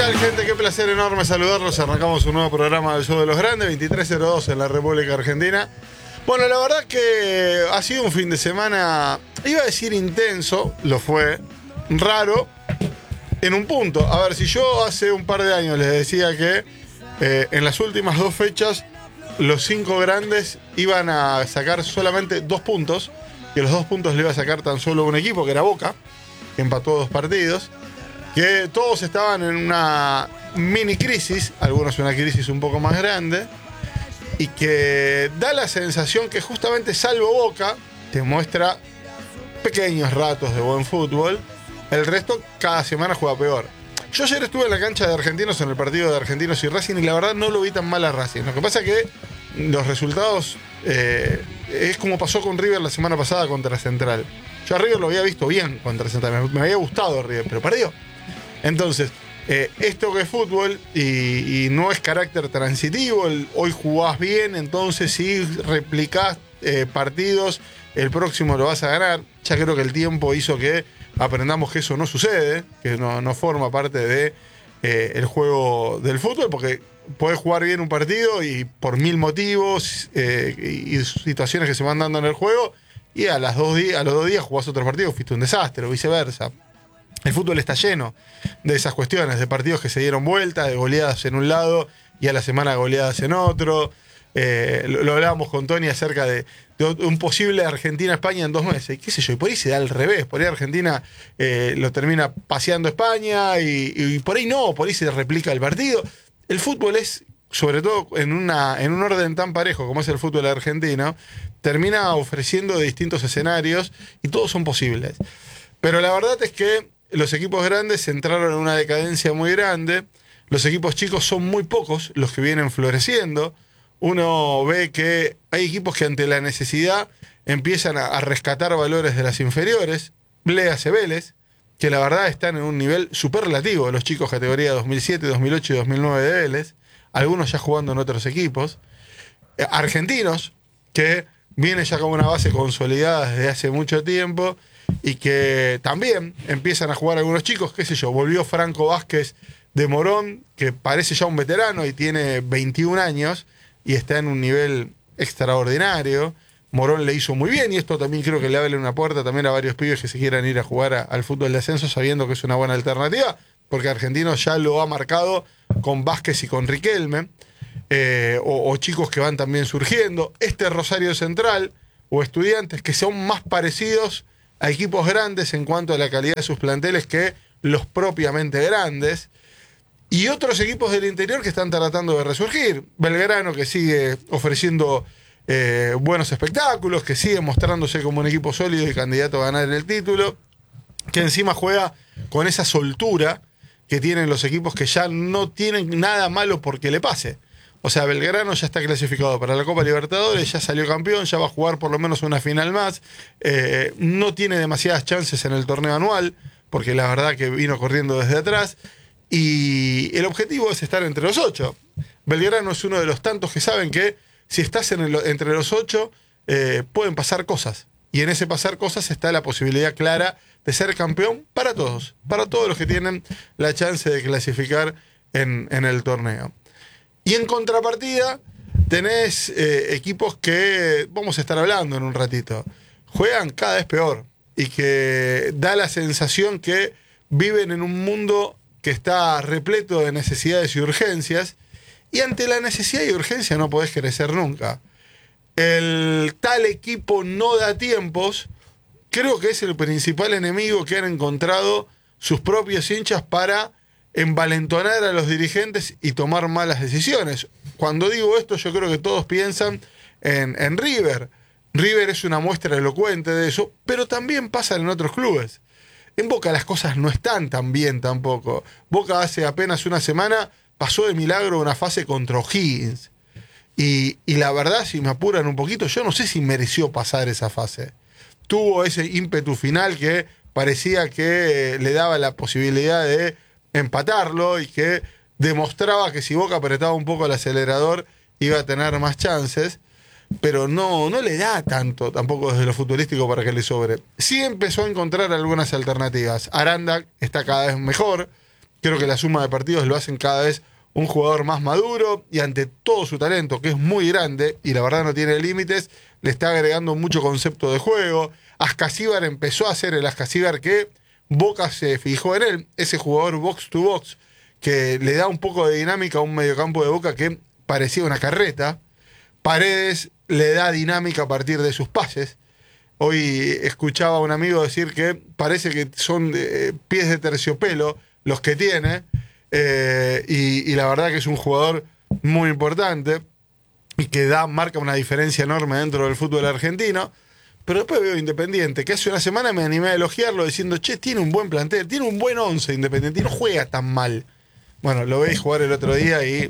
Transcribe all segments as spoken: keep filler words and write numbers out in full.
tal, gente? Qué placer enorme saludarlos. Arrancamos un nuevo programa del Show de los Grandes, veintitrés cero dos en la República Argentina. Bueno, la verdad que ha sido un fin de semana, iba a decir intenso, lo fue, raro, en un punto. A ver, si yo hace un par de años les decía que eh, en las últimas dos fechas los cinco grandes iban a sacar solamente dos puntos, que los dos puntos le iba a sacar tan solo un equipo, que era Boca, que empató dos partidos, que todos estaban en una mini crisis, algunos una crisis un poco más grande, y que da la sensación que justamente salvo Boca, te muestra pequeños ratos de buen fútbol, el resto cada semana juega peor. Yo ayer estuve en la cancha de Argentinos, en el partido de Argentinos y Racing, y la verdad no lo vi tan mal a Racing. Lo que pasa es que los resultados eh, es como pasó con River la semana pasada contra Central. Yo a River lo había visto bien contra Central, me, me había gustado River, pero perdió. Entonces, eh, esto que es fútbol y, y no es carácter transitivo, el, hoy jugás bien, entonces si replicás eh, partidos, el próximo lo vas a ganar. Ya creo que el tiempo hizo que aprendamos que eso no sucede, que no, no forma parte de eh, el juego del fútbol, porque podés jugar bien un partido y por mil motivos eh, y, y situaciones que se van dando en el juego, y a, las dos días, a los dos días jugás otro partido, fuiste un desastre, o viceversa. El fútbol está lleno de esas cuestiones, de partidos que se dieron vuelta, de goleadas en un lado y a la semana goleadas en otro. Eh, lo, lo hablábamos con Tony acerca de, de un posible Argentina-España en dos meses. Y qué sé yo, y por ahí se da al revés. Por ahí Argentina eh, lo termina paseando España y, y por ahí no, por ahí se replica el partido. El fútbol es, sobre todo en, una, en un orden tan parejo como es el fútbol argentino, termina ofreciendo distintos escenarios y todos son posibles. Pero la verdad es que los equipos grandes entraron en una decadencia muy grande. Los equipos chicos son muy pocos los que vienen floreciendo. Uno ve que hay equipos que ante la necesidad empiezan a, a rescatar valores de las inferiores. Léase Vélez, que la verdad están en un nivel superlativo. Los chicos categoría dos mil siete, dos mil ocho y dos mil nueve de Vélez. Algunos ya jugando en otros equipos. Eh, Argentinos, que viene ya con una base consolidada desde hace mucho tiempo y que también empiezan a jugar algunos chicos, qué sé yo, volvió Franco Vázquez de Morón, que parece ya un veterano y tiene veintiún años y está en un nivel extraordinario. Morón le hizo muy bien y esto también creo que le abre una puerta también a varios pibes que se quieran ir a jugar a, al fútbol de ascenso sabiendo que es una buena alternativa, porque Argentinos ya lo ha marcado con Vázquez y con Riquelme, eh, o, o chicos que van también surgiendo. Este Rosario Central o Estudiantes que son más parecidos a equipos grandes en cuanto a la calidad de sus planteles que los propiamente grandes. Y otros equipos del interior que están tratando de resurgir. Belgrano, que sigue ofreciendo eh, buenos espectáculos, que sigue mostrándose como un equipo sólido y candidato a ganar el título, que encima juega con esa soltura que tienen los equipos que ya no tienen nada malo porque le pase. O sea, Belgrano ya está clasificado para la Copa Libertadores, ya salió campeón, ya va a jugar por lo menos una final más. Eh, no tiene demasiadas chances en el torneo anual, porque la verdad que vino corriendo desde atrás. Y el objetivo es estar entre los ocho. Belgrano es uno de los tantos que saben que si estás en el, entre los ocho, eh, pueden pasar cosas. Y en ese pasar cosas está la posibilidad clara de ser campeón para todos, para todos los que tienen la chance de clasificar en, en el torneo. Y en contrapartida, tenés eh, equipos que, vamos a estar hablando en un ratito, juegan cada vez peor y que da la sensación que viven en un mundo que está repleto de necesidades y urgencias, y ante la necesidad y urgencia no podés crecer nunca. El tal equipo no da tiempos, creo que es el principal enemigo que han encontrado sus propios hinchas para envalentonar a los dirigentes y tomar malas decisiones. Cuando digo esto, yo creo que todos piensan en, en River. River es una muestra elocuente de eso, pero también pasa en otros clubes. En Boca las cosas no están tan bien tampoco. Boca hace apenas una semana pasó de milagro una fase contra O'Higgins. Y, y la verdad, si me apuran un poquito, yo no sé si mereció pasar esa fase. Tuvo ese ímpetu final que parecía que le daba la posibilidad de empatarlo y que demostraba que si Boca apretaba un poco el acelerador iba a tener más chances, pero no, no le da tanto tampoco desde lo futbolístico para que le sobre. Sí empezó a encontrar algunas alternativas. Aranda está cada vez mejor, Creo que la suma de partidos lo hacen cada vez un jugador más maduro y ante todo su talento, que es muy grande y la verdad no tiene límites, le está agregando mucho concepto de juego. Ascasíbar empezó a ser el Ascasíbar que Boca se fijó en él, ese jugador box to box que le da un poco de dinámica a un mediocampo de Boca que parecía una carreta. Paredes le da dinámica a partir de sus pases. Hoy escuchaba a un amigo decir que parece que son eh, pies de terciopelo los que tiene, eh, y, y la verdad que es un jugador muy importante y que da, marca una diferencia enorme dentro del fútbol argentino. Pero después veo Independiente, que hace una semana me animé a elogiarlo diciendo, che, tiene un buen plantel, tiene un buen once Independiente y no juega tan mal. Bueno, lo veis jugar el otro día y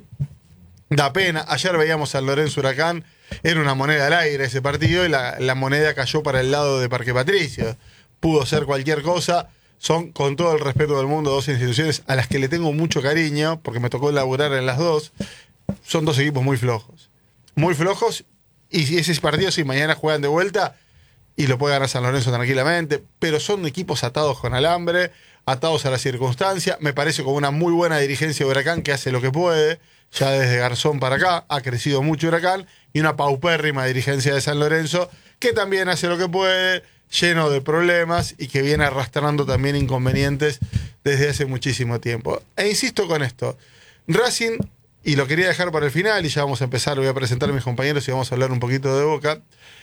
da pena. Ayer veíamos a San Lorenzo Huracán, era una moneda al aire ese partido y la, la moneda cayó para el lado de Parque Patricio. Pudo ser cualquier cosa. Son, con todo el respeto del mundo, dos instituciones a las que le tengo mucho cariño, porque me tocó laburar en las dos. Son dos equipos muy flojos. Muy flojos, y si ese partido, si mañana juegan de vuelta, y lo puede ganar San Lorenzo tranquilamente, pero son equipos atados con alambre, atados a la circunstancia. Me parece con una muy buena dirigencia de Huracán que hace lo que puede, ya desde Garzón para acá, ha crecido mucho Huracán, y una paupérrima dirigencia de San Lorenzo que también hace lo que puede, lleno de problemas y que viene arrastrando también inconvenientes desde hace muchísimo tiempo. E insisto con esto, Racing, y lo quería dejar para el final y ya vamos a empezar, voy a presentar a mis compañeros y vamos a hablar un poquito de Boca.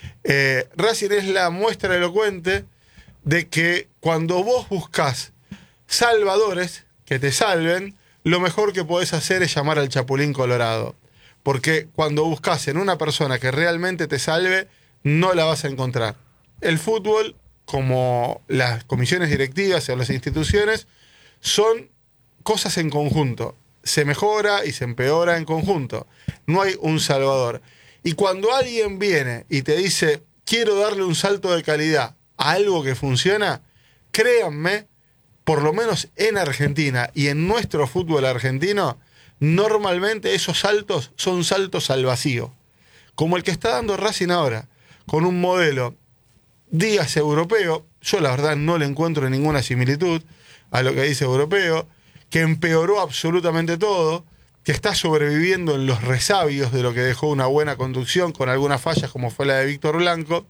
Eh, Racing es la muestra elocuente de que cuando vos buscás salvadores que te salven, lo mejor que podés hacer es llamar al Chapulín Colorado. Porque cuando buscas en una persona que realmente te salve, no la vas a encontrar. El fútbol, como las comisiones directivas o las instituciones, son cosas en conjunto. Se mejora y se empeora en conjunto. No hay un salvador. Y cuando alguien viene y te dice, quiero darle un salto de calidad a algo que funciona, créanme, por lo menos en Argentina y en nuestro fútbol argentino, normalmente esos saltos son saltos al vacío. Como el que está dando Racing ahora, con un modelo, dígase europeo, yo la verdad no le encuentro ninguna similitud a lo que dice europeo, que empeoró absolutamente todo, que está sobreviviendo en los resabios de lo que dejó una buena conducción con algunas fallas como fue la de Víctor Blanco,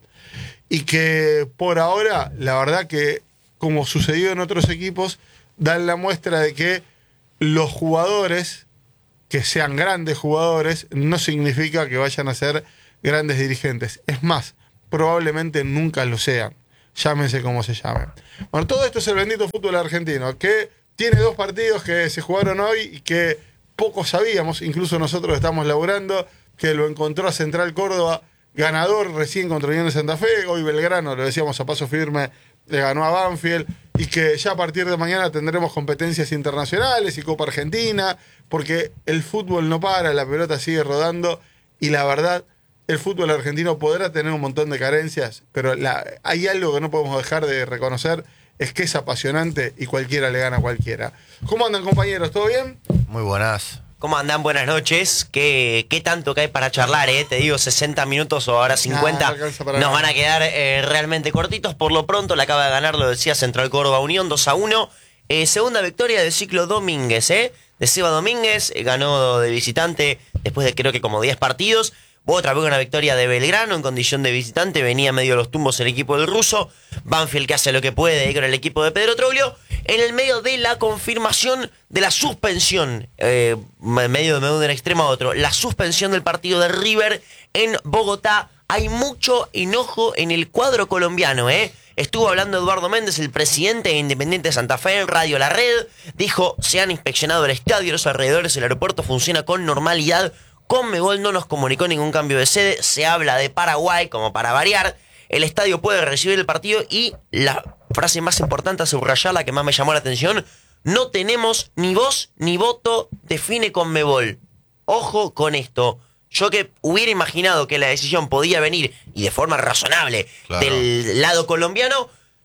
y que por ahora, la verdad que, como sucedió en otros equipos, dan la muestra de que los jugadores, que sean grandes jugadores, no significa que vayan a ser grandes dirigentes. Es más, probablemente nunca lo sean. Llámense como se llamen. Bueno, todo esto es el bendito fútbol argentino, que tiene dos partidos que se jugaron hoy y que pocos sabíamos, incluso nosotros estamos laburando, que lo encontró a Central Córdoba ganador recién contra Unión de Santa Fe. Hoy Belgrano, lo decíamos a paso firme, le ganó a Banfield, y que ya a partir de mañana tendremos competencias internacionales y Copa Argentina, porque el fútbol no para, la pelota sigue rodando, y la verdad, el fútbol argentino podrá tener un montón de carencias, pero la, hay algo que no podemos dejar de reconocer, es que es apasionante y cualquiera le gana a cualquiera. ¿Cómo andan, compañeros? ¿Todo bien? Muy buenas. ¿Cómo andan? Buenas noches. ¿Qué, qué tanto que hay para charlar, eh? Te digo, sesenta minutos o ahora cincuenta. Nah, no nos van a quedar eh, realmente cortitos. Por lo pronto, la acaba de ganar, lo decía, Central Córdoba Unión, dos a uno. Eh, segunda victoria del ciclo Domínguez, ¿eh? De Seba Domínguez, eh, ganó de visitante después de creo que como diez partidos. Otra vez una victoria de Belgrano en condición de visitante, venía medio de los tumbos el equipo del ruso. Banfield que hace lo que puede ahí con el equipo de Pedro Troglio, en el medio de la confirmación de la suspensión, eh, en medio de un extremo a otro, la suspensión del partido de River en Bogotá. Hay mucho enojo en el cuadro colombiano, ¿eh? Estuvo hablando Eduardo Méndez, el presidente de Independiente de Santa Fe, en Radio La Red. Dijo, se han inspeccionado el estadio, los alrededores, el aeropuerto funciona con normalidad. Conmebol no nos comunicó ningún cambio de sede. Se habla de Paraguay como para variar. El estadio puede recibir el partido y la frase más importante a subrayar, la que más me llamó la atención: no tenemos ni voz ni voto, define Conmebol. Ojo con esto. Yo que hubiera imaginado que la decisión podía venir, y de forma razonable, claro, del lado colombiano,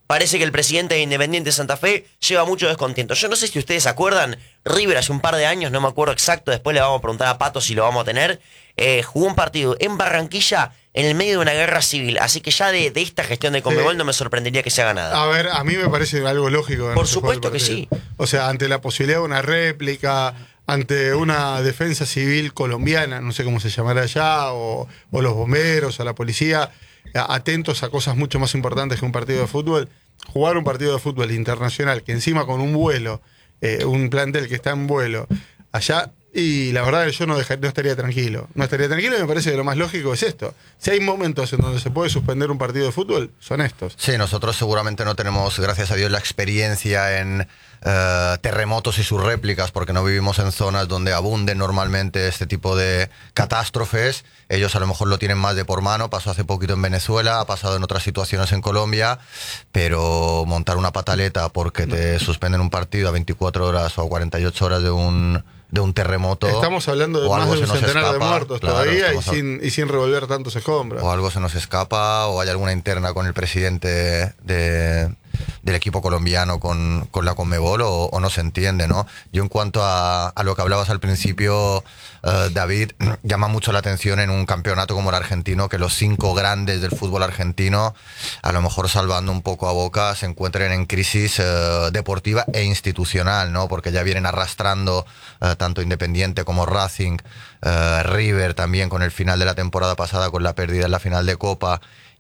parece que el presidente de Independiente Santa Fe lleva mucho descontento. Yo no sé si ustedes se acuerdan, River hace un par de años, no me acuerdo exacto, después le vamos a preguntar a Pato si lo vamos a tener, eh, jugó un partido en Barranquilla en el medio de una guerra civil, así que ya de, de esta gestión de Conmebol Sí. no me sorprendería que se haga nada. A ver, a mí me parece algo lógico. Por supuesto que sí. O sea, ante la posibilidad de una réplica, ante una defensa civil colombiana, no sé cómo se llamará allá, o, o los bomberos, o la policía, atentos a cosas mucho más importantes que un partido de fútbol, jugar un partido de fútbol internacional, que encima con un vuelo, eh, un plantel que está en vuelo, allá, y la verdad que yo no, dejar, no estaría tranquilo. No estaría tranquilo y me parece que lo más lógico es esto. Si hay momentos en donde se puede suspender un partido de fútbol, son estos. Sí, nosotros seguramente no tenemos, gracias a Dios, la experiencia en eh, terremotos y sus réplicas, porque no vivimos en zonas donde abunden normalmente este tipo de catástrofes. Ellos a lo mejor lo tienen más de por mano, pasó hace poquito en Venezuela, ha pasado en otras situaciones en Colombia, pero montar una pataleta porque te suspenden un partido a veinticuatro horas o a cuarenta y ocho horas de un... de un terremoto. Estamos hablando de o más algo de un se nos centenar de escapa, muertos claro, todavía y estamos a- sin, y sin revolver tantos escombros. o algo se nos escapa, o hay alguna interna con el presidente de, del equipo colombiano con, con la Conmebol, o, o no se entiende, ¿no? Yo en cuanto a, a lo que hablabas al principio, eh, David, llama mucho la atención en un campeonato como el argentino, que los cinco grandes del fútbol argentino, a lo mejor salvando un poco a Boca, se encuentren en crisis eh, deportiva e institucional, ¿no? Porque ya vienen arrastrando eh, tanto Independiente como Racing, eh, River también con el final de la temporada pasada, con la pérdida en la final de Copa,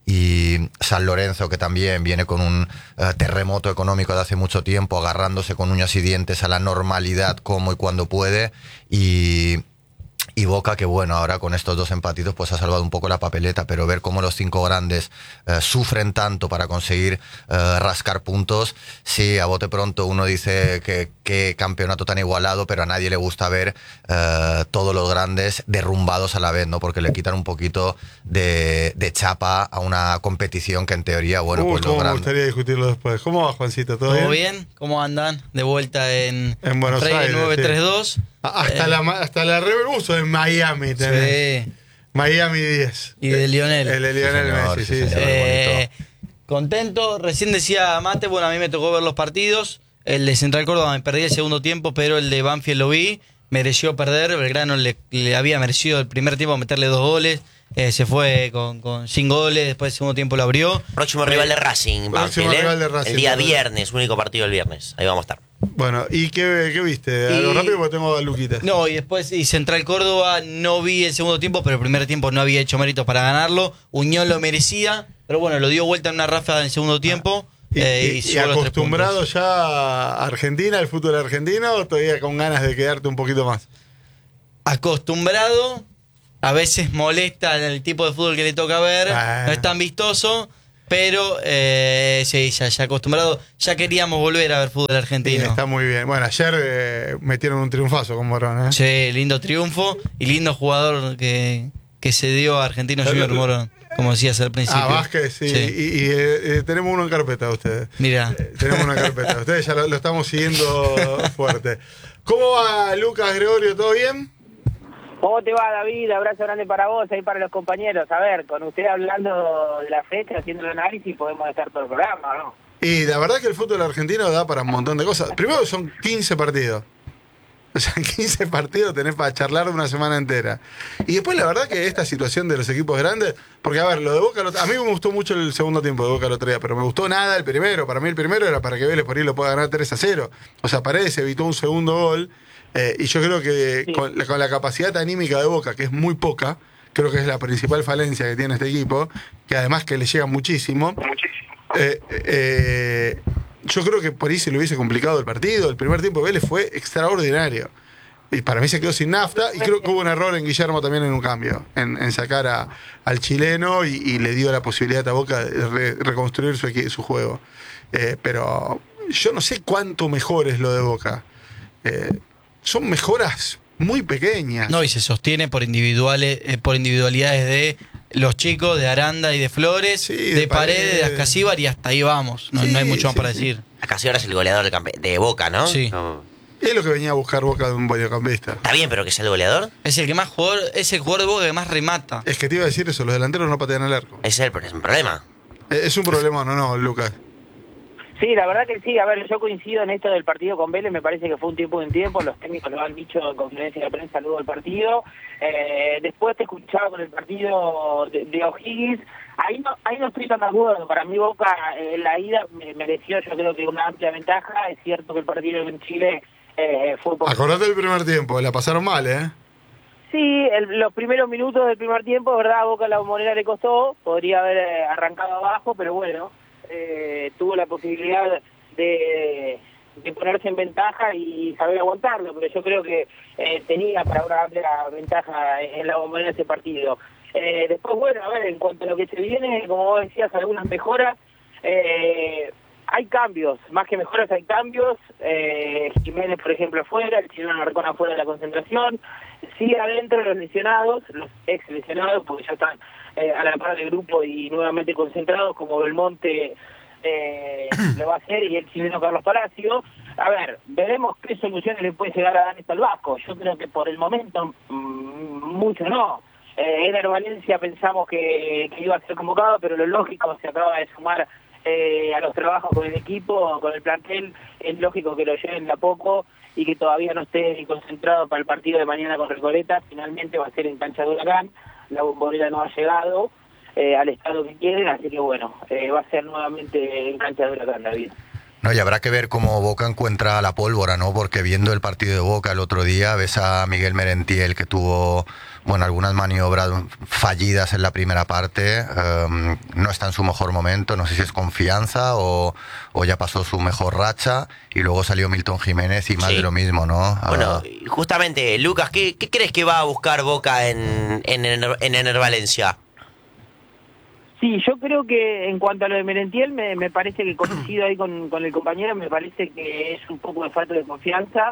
y San Lorenzo, que también viene con un eh, terremoto económico de hace mucho tiempo, agarrándose con uñas y dientes a la normalidad como y cuando puede, y... Y Boca, que bueno, ahora con estos dos empatitos pues ha salvado un poco la papeleta, pero ver cómo los cinco grandes eh, sufren tanto para conseguir eh, rascar puntos, sí, a bote pronto uno dice que, que campeonato tan igualado, pero a nadie le gusta ver eh, todos los grandes derrumbados a la vez, ¿no? Porque le quitan un poquito de, de chapa a una competición que en teoría, bueno, Uy, pues los cómo me grandes... gustaría discutirlo después. ¿Cómo va, Juancito? ¿Todo, ¿Todo bien? bien? ¿Cómo andan? De vuelta en, En Buenos Freire Aires, nueve tres dos. A- Hasta, Eh, la, ma- hasta la Reverbuso en Miami tenés. Sí. Miami diez. Y de Lionel. El de Lionel Sí, señor, Messi, sí, sí. señor. sí. Eh, contento. Recién decía Mate, bueno, a mí me tocó ver los partidos. El de Central Córdoba me perdí el segundo tiempo, pero el de Banfield lo vi. Mereció perder. Belgrano le, le había merecido el primer tiempo meterle dos goles. Eh, se fue con, con sin goles. Después el segundo tiempo lo abrió. Próximo rival de Racing, Próximo Banfield, ¿eh? rival de Racing, el día ¿verdad? viernes, único partido el viernes. Ahí vamos a estar. Bueno, ¿y qué, qué viste? Algo Y- rápido porque tengo a Luquitas. No, y después y Central Córdoba no vi el segundo tiempo, pero el primer tiempo no había hecho méritos para ganarlo. Unión lo merecía, pero bueno, lo dio vuelta en una ráfaga en el segundo tiempo. ¿Y, eh, y- y llevó los tres acostumbrado puntos. ya a Argentina, al fútbol argentino, o todavía con ganas de quedarte un poquito más? Acostumbrado, a veces molesta el tipo de fútbol que le toca ver, Ah. no es tan vistoso, pero eh, sí, ya, ya acostumbrado. Ya queríamos volver a ver fútbol Sí, argentino. está muy bien. Bueno, ayer eh, metieron un triunfazo con Morón, ¿eh? Sí, lindo triunfo y lindo jugador que, que se dio a Argentino Junior Morón, como decías al principio. Ah, Vázquez, sí. Y, y, eh, eh, tenemos uno en carpeta, ustedes. Mira. Eh, tenemos uno en carpeta. Ustedes ya lo, lo estamos siguiendo fuerte. ¿Cómo va, Lucas, Gregorio? ¿Todo bien? ¿Cómo te va, David? Abrazo grande para vos y para los compañeros. A ver, con usted hablando de la fecha, haciendo el análisis, podemos estar todo el programa, ¿no? Y la verdad que el fútbol argentino da para un montón de cosas. Primero son quince partidos. O sea, quince partidos tenés para charlar de una semana entera. Y después la verdad que esta situación de los equipos grandes, porque a ver, lo de Boca, lo- a mí me gustó mucho el segundo tiempo de Boca el otro día, pero me gustó nada el primero. Para mí el primero era para que Vélez por ahí lo pueda ganar tres a cero. O sea, Paredes evitó un segundo gol. eh, y yo creo que Sí. con, la- con la capacidad anímica de Boca, que es muy poca, creo que es la principal falencia que tiene este equipo, que además que le llega muchísimo. Eh, eh, yo creo que por ahí se le hubiese complicado el partido. El primer tiempo de Vélez fue extraordinario. Y para mí se quedó sin nafta. Y creo que hubo un error en Guillermo también en un cambio. En, en sacar a- al chileno y, y le dio la posibilidad a Boca de re- reconstruir su, equi- su juego. Eh, pero yo no sé cuánto mejor es lo de Boca. Eh, son mejoras muy pequeñas. No, y se sostiene por individuales, eh, por individualidades de los chicos, de Aranda y de Flores, Sí, de, de Paredes, Paredes. de Ascasíbar, y hasta ahí vamos. No, Sí, no hay mucho más sí, para sí. decir. Acá ahora es el goleador del campe- de Boca, ¿no? Sí. No. Es lo que venía a buscar Boca de un mediocampista. Está bien, pero que sea el goleador. Es el que más jugador, es el jugador de Boca que más remata. Es que te iba a decir eso, los delanteros no patean al arco. Ese es, el, es un problema. Eh, Es un problema, no, no, Lucas. Sí, la verdad que sí. A ver, yo coincido en esto del partido con Vélez. Me parece que fue un tiempo de un tiempo. Los técnicos lo han dicho en conferencia de prensa luego del partido. Eh, después te escuchaba con el partido de, de O'Higgins. Ahí no, ahí no estoy tan de acuerdo. Para mí Boca en la ida me mereció, yo creo que una amplia ventaja. Es cierto que el partido en Chile eh, fue... Por... Acordate del primer tiempo, la pasaron mal, ¿eh? Sí, el, los primeros minutos del primer tiempo, verdad, a Boca la Bombonera le costó. Podría haber eh, arrancado abajo, pero bueno... Eh, tuvo la posibilidad de, de ponerse en ventaja y saber aguantarlo, pero yo creo que eh, tenía para una amplia ventaja en la Bombonera ese partido. Eh, después, bueno, a ver, en cuanto a lo que se viene, como vos decías, algunas mejoras, eh, hay cambios, más que mejoras hay cambios. eh, Jiménez, por ejemplo, afuera, el chileno Arcón afuera de la concentración, sí adentro los lesionados, los ex lesionados, porque ya están eh, a la par del grupo y nuevamente concentrados, como Belmonte eh, lo va a hacer, y el chileno Carlos Palacio. A ver, veremos qué soluciones le puede llegar a dar esto al Vasco. Yo creo que por el momento mmm, mucho no. Eh, Ener Valencia pensamos que, que iba a ser convocado, pero lo lógico, se acaba de sumar eh, a los trabajos con el equipo, con el plantel, es lógico que lo lleven de a poco y que todavía no esté concentrado para el partido de mañana con Recoleta. Finalmente va a ser en cancha de Huracán, la Bombonera no ha llegado eh, al estado que quieren, así que bueno, eh, va a ser nuevamente en cancha de Huracán, David. No, y habrá que ver cómo Boca encuentra la pólvora, ¿no? Porque viendo el partido de Boca el otro día, ves a Miguel Merentiel, que tuvo, bueno, algunas maniobras fallidas en la primera parte, um, no está en su mejor momento, no sé si es confianza o, o ya pasó su mejor racha, y luego salió Milton Jiménez y más Sí. de lo mismo, ¿no? Bueno, Uh, justamente, Lucas, ¿qué, qué crees que va a buscar Boca en, en, Ener- en Ener Valencia? Sí, yo creo que en cuanto a lo de Merentiel, me, me parece que coincido ahí con, con el compañero, me parece que es un poco de falta de confianza.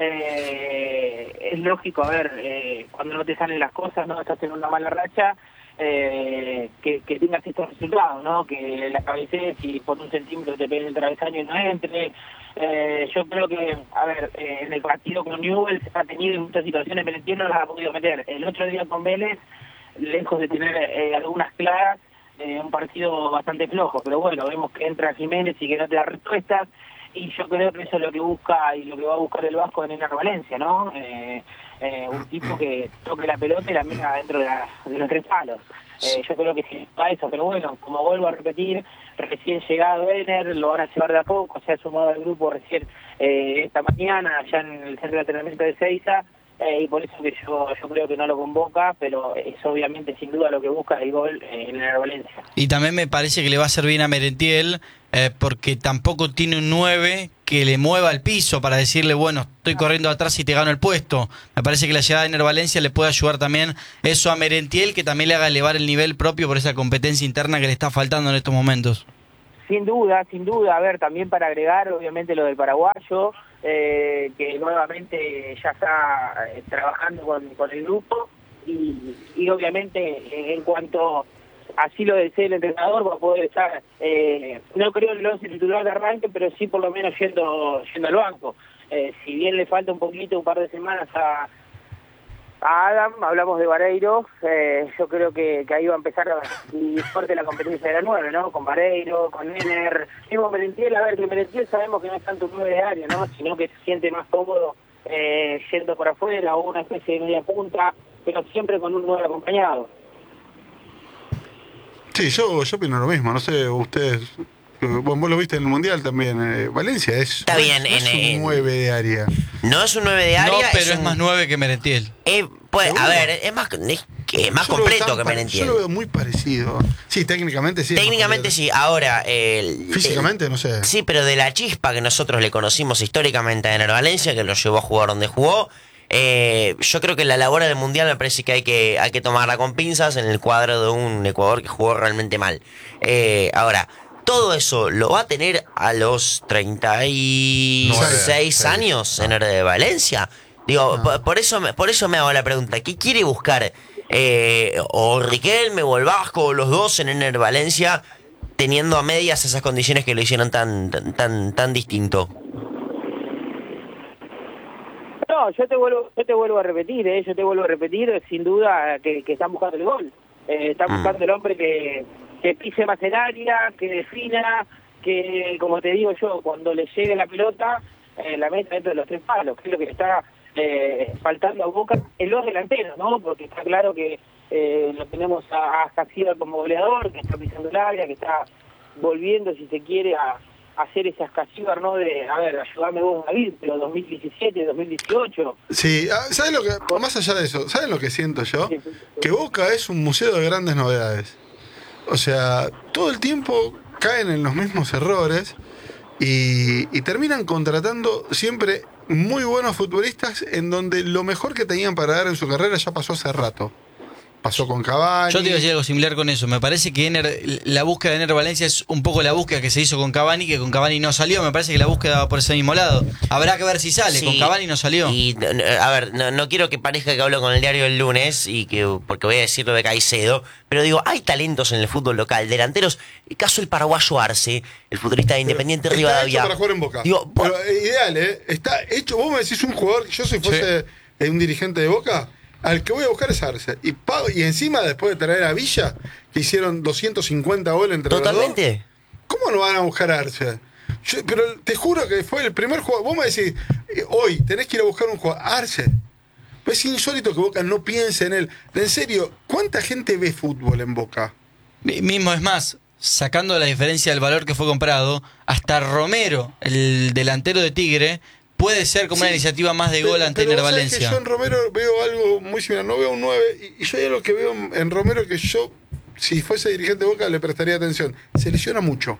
Eh, es lógico, a ver, eh, cuando no te salen las cosas, no estás en una mala racha, eh, que, que tengas estos resultados, ¿no? Que la cabecees y por un centímetro te peguen el travesaño y no entre. Eh, yo creo que, a ver, eh, en el partido con Newell's ha tenido en muchas situaciones, Merentiel no las ha podido meter. El otro día con Vélez, lejos de tener eh, algunas claras, Eh, un partido bastante flojo, pero bueno, vemos que entra Jiménez y que no te da respuestas, y yo creo que eso es lo que busca y lo que va a buscar el Vasco en Ener Valencia, ¿no? Eh, eh, un tipo que toque la pelota y la meta dentro de, la, de los tres palos. Eh, yo creo que sí va eso, pero bueno, como vuelvo a repetir, recién llegado Ener, lo van a llevar de a poco, se ha sumado al grupo recién eh, esta mañana, allá en el centro de entrenamiento de Seiza, Eh, y por eso que yo yo creo que no lo convoca, pero es obviamente sin duda lo que busca el gol eh, en el Valencia. Y también me parece que le va a hacer bien a Merentiel, eh, porque tampoco tiene un nueve que le mueva el piso para decirle, bueno, estoy corriendo atrás y te gano el puesto. Me parece que la llegada de Ener Valencia le puede ayudar también eso a Merentiel, que también le haga elevar el nivel propio por esa competencia interna que le está faltando en estos momentos. Sin duda, sin duda. A ver, también para agregar, obviamente, lo del paraguayo, eh, que nuevamente ya está eh, trabajando con, con el grupo, y, y obviamente eh, en cuanto así lo desee el entrenador, va a poder estar, eh, no creo en el once titular de arranque, pero sí por lo menos yendo, yendo al banco. Eh, si bien le falta un poquito, un par de semanas a... A Adam, hablamos de Vareiro, eh, yo creo que, que ahí va a empezar a, y fuerte la competencia de la nueve, ¿no? Con Vareiro, con Ener, mismo Merentiel, a ver, que Merentiel sabemos que no es tanto un nueve de área, ¿no? Sino que se siente más cómodo eh, yendo por afuera o una especie de media punta, pero siempre con un nueve acompañado. Sí, yo, yo opino lo mismo, no sé, ustedes... Bueno, vos lo viste en el Mundial también. eh, Valencia es, Está no es- bien, no es en- un en- nueve de área. No es un nueve de área, no, pero es, un- más nueve que Merentiel. eh, pues, a ¿Seguro? ver, es más, es que es más Yo lo veo completo tan que pare- Merentiel. Yo lo veo muy parecido. Sí, técnicamente sí. es más Técnicamente completo. sí, ahora... el- Físicamente, no sé. Sí, pero de la chispa que nosotros le conocimos históricamente a Ener Valencia, que lo llevó a jugar donde jugó, eh, yo creo que la labor del Mundial me parece que hay que hay que tomarla con pinzas en el cuadro de un Ecuador que jugó realmente mal. Eh, ahora, todo eso lo va a tener a los treinta y seis Sí. años Ener de Valencia. Digo, No. por, por eso me, por eso me hago la pregunta, ¿qué quiere buscar? Eh, o Riquelme o el Vasco, o los dos en Ener Valencia, teniendo a medias esas condiciones que lo hicieron tan tan tan, tan distinto. No, yo te vuelvo yo te vuelvo a repetir, ¿eh? yo te vuelvo a repetir, sin duda que, que están buscando el gol. Eh, están Mm. buscando el hombre que, que pise más el área, que defina, que, como te digo yo, cuando le llegue la pelota, eh, la meta dentro de los tres palos, que es lo que le está eh, faltando a Boca en los delanteros, ¿no? Porque está claro que eh, lo tenemos a, a Casillas como goleador, que está pisando el área, que está volviendo, si se quiere, a, a hacer esas Casillas, ¿no? De, a ver, ayúdame vos, David, pero dos mil diecisiete, dos mil dieciocho. Sí, ¿sabes lo que, más allá de eso, ¿sabes lo que siento yo? Que Boca es un museo de grandes novedades. O sea, todo el tiempo caen en los mismos errores y, y terminan contratando siempre muy buenos futbolistas en donde lo mejor que tenían para dar en su carrera ya pasó hace rato. Pasó con Cavani. Yo te iba a decir algo similar con eso. Me parece que Ener, la búsqueda de Ener Valencia es un poco la búsqueda que se hizo con Cavani, que con Cavani no salió. Me parece que la búsqueda va por ese mismo lado. Habrá que ver si sale. Sí, con Cavani no salió. Y, a ver, no, no quiero que parezca que hablo con el diario el lunes, y que porque voy a decir lo de Caicedo, pero digo, hay talentos en el fútbol local, delanteros. El caso del paraguayo Arce, el futbolista de Independiente Está Rivadavia. hecho para jugar en Boca. Digo, pero, eh, ideal, ¿eh? Está hecho. Vos me decís un jugador, yo si fuese sí. un dirigente de Boca, al que voy a buscar es Arce. Y, pago, y encima, después de traer a Villa, que hicieron doscientos cincuenta goles entre totalmente. los dos. ¿Cómo no van a buscar a Arce? Yo, pero te juro que fue el primer jugador. Vos me decís, eh, hoy tenés que ir a buscar un jugador. Arce. Pues es insólito que Boca no piense en él. En serio, ¿cuánta gente ve fútbol en Boca? Mismo, es más, sacando la diferencia del valor que fue comprado, hasta Romero, el delantero de Tigre, puede ser como sí, una iniciativa más de gol pero, ante Ener Valencia. Que yo en Romero veo algo muy similar. No veo un nueve. Y, y yo hay algo que veo en Romero que yo, si fuese dirigente de Boca, le prestaría atención. Se lesiona mucho.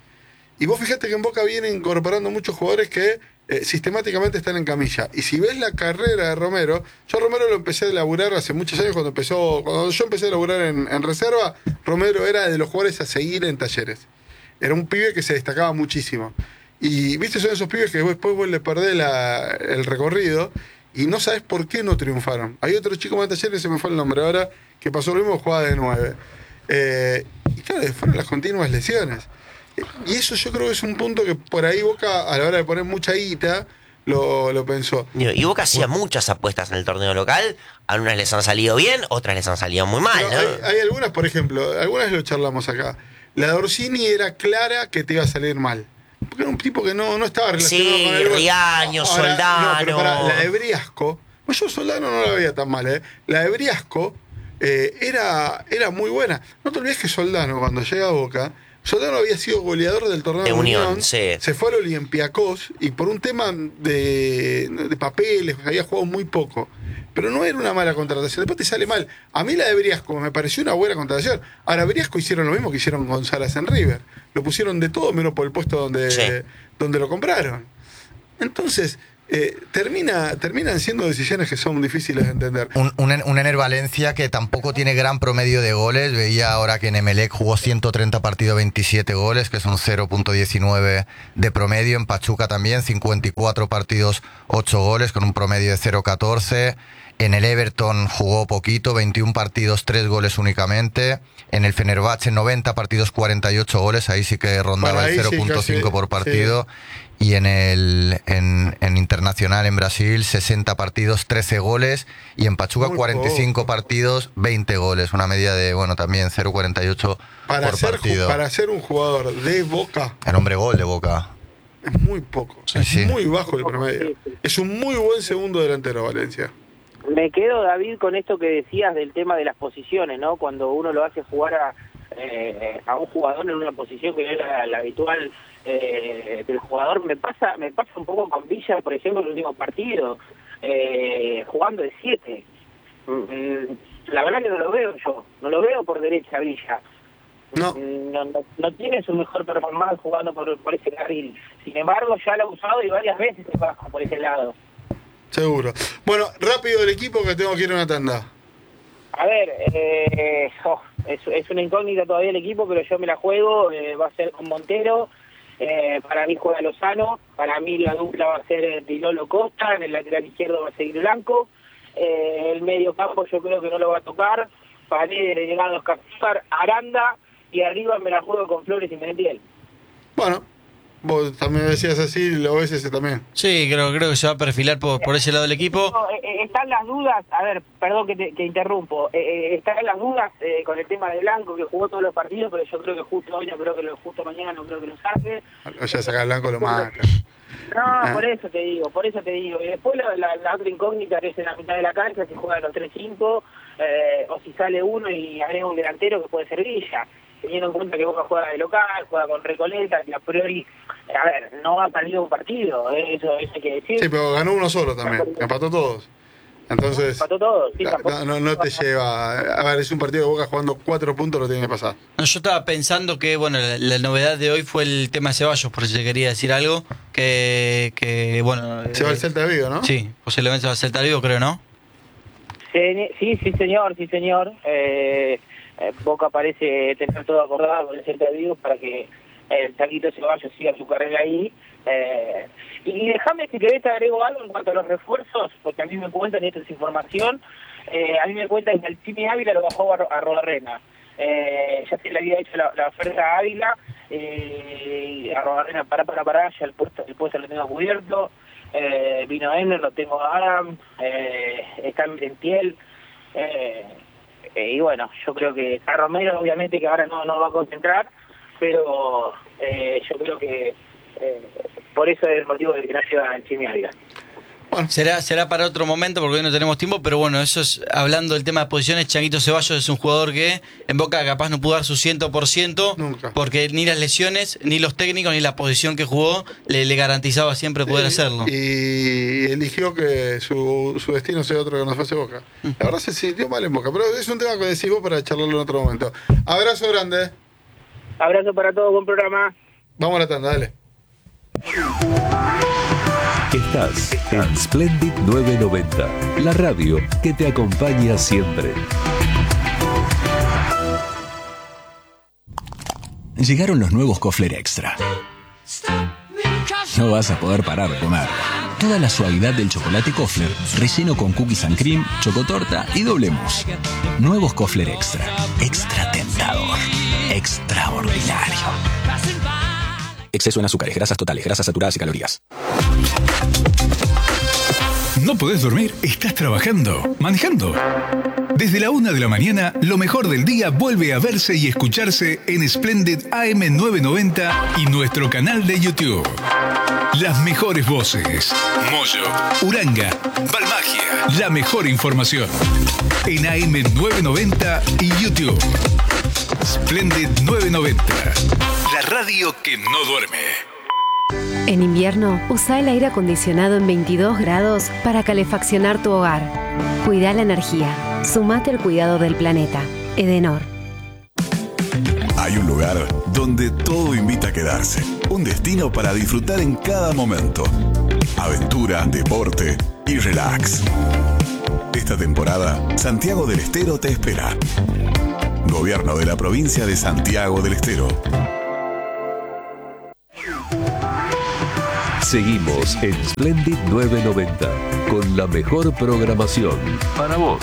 Y vos fíjate que en Boca vienen incorporando muchos jugadores que eh, sistemáticamente están en camilla. Y si ves la carrera de Romero, yo a Romero lo empecé a laburar hace muchos años cuando empezó, cuando yo empecé a laburar en, en reserva, Romero era de los jugadores a seguir en Talleres. Era un pibe que se destacaba muchísimo. Y viste, son esos pibes que después vos le perdés la, el recorrido y no sabes por qué no triunfaron. Hay otro chico más de Talleres, se me fue el nombre ahora, que pasó lo mismo, jugaba de nueve. Eh, y claro, fueron las continuas lesiones. Y eso yo creo que es un punto que por ahí Boca, a la hora de poner mucha guita, lo, lo pensó. Y Boca hacía bueno. muchas apuestas en el torneo local. Algunas les han salido bien, otras les han salido muy mal, ¿no? hay, hay algunas, por ejemplo, algunas lo charlamos acá. La de Orsini era clara que te iba a salir mal. Porque era un tipo que no, no estaba relacionado sí, con el Riaño, Ahora, Soldano. No, pero para, la de Briasco, pues yo Soldano no la veía tan mal, ¿eh? La de Briasco eh, era, era muy buena. No te olvides que Soldano, cuando llega a Boca, Soldano había sido goleador del torneo de, de Unión, Unión sí. Se fue al Olympiacos y por un tema de, de papeles, había jugado muy poco. Pero no era una mala contratación. Después te sale mal. A mí la de Briasco me pareció una buena contratación. Ahora, Briasco hicieron lo mismo que hicieron con Salas en River. Lo pusieron de todo menos por el puesto donde, sí. donde lo compraron. Entonces, eh, termina, terminan siendo decisiones que son difíciles de entender. Un, un, un Ener Valencia que tampoco tiene gran promedio de goles. Veía ahora que en Emelec jugó ciento treinta partidos, veintisiete goles, que son cero punto diecinueve de promedio. En Pachuca también, cincuenta y cuatro partidos, ocho goles, con un promedio de cero punto catorce. En el Everton jugó poquito, veintiún partidos, tres goles únicamente. En el Fenerbahce, noventa partidos, cuarenta y ocho goles. Ahí sí que rondaba bueno, el cero punto cinco sí, por partido. Sí. Y en el en, en Internacional, en Brasil, sesenta partidos, trece goles. Y en Pachuca, muy cuarenta y cinco poco. Partidos, veinte goles. Una media de, bueno, también cero punto cuarenta y ocho para por ser, partido. Para ser un jugador de Boca... El hombre gol de Boca. Es muy poco. Sí, es sí. muy bajo el promedio. Es un muy buen segundo delantero, Valencia. Me quedo, David, con esto que decías del tema de las posiciones, ¿no? Cuando uno lo hace jugar a, eh, a un jugador en una posición que no era la habitual eh, del jugador, me pasa me pasa un poco con Villa, por ejemplo, en el último partido, eh, jugando de siete. La verdad que no lo veo yo, no lo veo por derecha Villa. No. No, no, no tiene su mejor performance jugando por, por ese carril. Sin embargo, ya lo ha usado y varias veces se baja por ese lado. Seguro. Bueno, rápido el equipo que tengo que ir a una tanda. A ver, eh, oh, es, es una incógnita todavía el equipo, pero yo me la juego. Eh, va a ser con Montero. Eh, para mí juega Lozano. Para mí la dupla va a ser Tilolo Costa. En el lateral izquierdo va a seguir Blanco. Eh, el medio campo yo creo que no lo va a tocar. Paredes, Delgado, Capizar, Aranda. Y arriba me la juego con Flores y Merentiel. Bueno, Vos también decías así, lo ves ese también. Sí, creo, creo que se va a perfilar por, por ese lado del equipo. No, eh, eh, están las dudas, a ver, perdón que te que interrumpo, eh, eh, están las dudas eh, con el tema de Blanco, que jugó todos los partidos, pero yo creo que justo hoy, no creo que lo justo mañana, no creo que lo saque. Ya saca Blanco, lo mata. No, Ah. por eso te digo, por eso te digo. Y después la, la, la otra incógnita que es en la mitad de la cancha, si juegan los tres cinco, eh, o si sale uno y agrega un delantero que puede ser Villa. Teniendo en cuenta que Boca juega de local, juega con Recoleta, que a priori, a ver, no ha perdido un partido, ¿eh? eso, eso hay que decir. Sí, pero ganó uno solo también, empató todos. Entonces, Empató todo, sí, no, tampoco- no, no te lleva. A ver, es un partido de Boca jugando cuatro puntos, lo tiene que pasar. No, yo estaba pensando que, bueno, la, la novedad de hoy fue el tema de Ceballos, por si te quería decir algo. Que, que bueno. Se va eh, el Celta de Vigo, ¿no? Sí, posiblemente se va a Celta de Vigo, creo, ¿no? Sí, sí, sí, señor, sí, señor. Eh, eh, Boca parece tener todo acordado con el Celta de Vigo para que el Chaquito Ceballos siga su carrera ahí. Eh, y déjame que te agrego algo en cuanto a los refuerzos, porque a mí me cuentan, y esto es información, eh, a mí me cuentan que el Chimi Ávila lo bajó a, a Rodarrena. Eh, ya se le había hecho la, la oferta a Ávila, eh, a Rodarrena, para, para, para, ya el puesto, el puesto lo tengo cubierto. Eh, vino Ener, lo tengo a Adam, eh, está en Tiel, eh, eh, y bueno, yo creo que a Romero obviamente que ahora no, no va a concentrar, pero eh, yo creo que eh, por eso es el motivo de que no lleva el Chimi Ávila. Será, será para otro momento porque hoy no tenemos tiempo, pero bueno, eso es hablando del tema de posiciones. Changuito Ceballos es un jugador que en Boca capaz no pudo dar su cien por ciento Nunca. porque ni las lesiones, ni los técnicos, ni la posición que jugó le, le garantizaba siempre poder hacerlo. Y eligió que su, su destino sea otro que nos hace Boca. La verdad se sintió mal en Boca, pero es un tema que decís vos para charlarlo en otro momento. Abrazo grande. Abrazo para todos, buen programa. Vamos a la tanda, dale. Estás en Splendid nueve noventa, la radio que te acompaña siempre. Llegaron los nuevos Kofler Extra. No vas a poder parar de comer. Toda la suavidad del chocolate Kofler, relleno con cookies and cream, chocotorta y doble mousse. Nuevos Kofler Extra. Extra tentador. Extraordinario. Exceso en azúcares, grasas totales, grasas saturadas y calorías. ¿No podés dormir? ¿Estás trabajando? ¿Manejando? Desde la una de la mañana, lo mejor del día vuelve a verse y escucharse en Splendid A M novecientos noventa y nuestro canal de YouTube. Las mejores voces. Moyo, Uranga, Balmagia. La mejor información. En A M novecientos noventa y YouTube. Splendid novecientos noventa. La radio que no duerme. En invierno, usa el aire acondicionado en veintidós grados para calefaccionar tu hogar. Cuida la energía. Sumate al cuidado del planeta. Edenor. Hay un lugar donde todo invita a quedarse. Un destino para disfrutar en cada momento. Aventura, deporte y relax. Esta temporada, Santiago del Estero te espera. Gobierno de la provincia de Santiago del Estero. Seguimos en Splendid nueve noventa con la mejor programación para vos.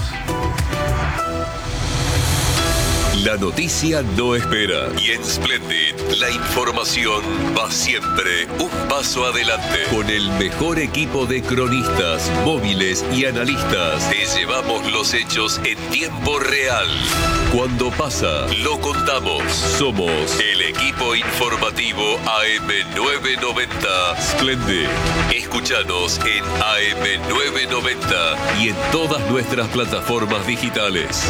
La noticia no espera y en Splendid la información va siempre un paso adelante. Con el mejor equipo de cronistas, móviles y analistas te llevamos los hechos en tiempo real. Cuando pasa, lo contamos. Somos el equipo informativo A M novecientos noventa Splendid. Escúchanos en A M novecientos noventa y en todas nuestras plataformas digitales.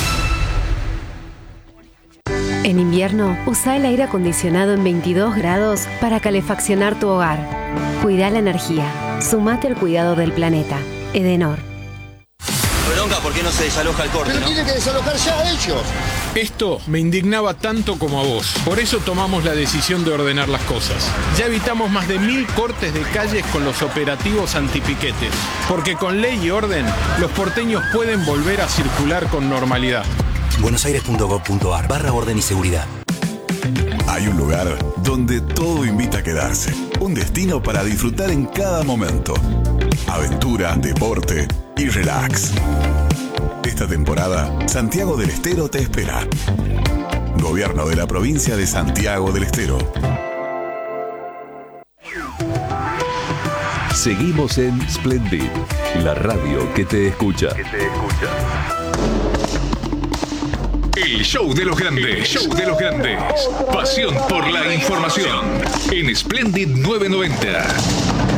En invierno, usa el aire acondicionado en veintidós grados para calefaccionar tu hogar. Cuida la energía. Sumate al cuidado del planeta. Edenor. Bronca, ¿por qué no se desaloja el corte? Pero ¿no? tiene que desalojar ya ellos. Esto me indignaba tanto como a vos. Por eso tomamos la decisión de ordenar las cosas. Ya evitamos más de mil cortes de calles con los operativos antipiquetes. Porque con ley y orden, los porteños pueden volver a circular con normalidad. buenosaires punto gov punto ar barra orden y seguridad. Hay un lugar donde todo invita a quedarse. Un destino para disfrutar en cada momento. Aventura, deporte y relax. Esta temporada, Santiago del Estero te espera. Gobierno de la provincia de Santiago del Estero. Seguimos en Splendid, la radio que te escucha. Que te escucha. El show de los grandes. El show de los grandes. Pasión por la información. En Splendid novecientos noventa.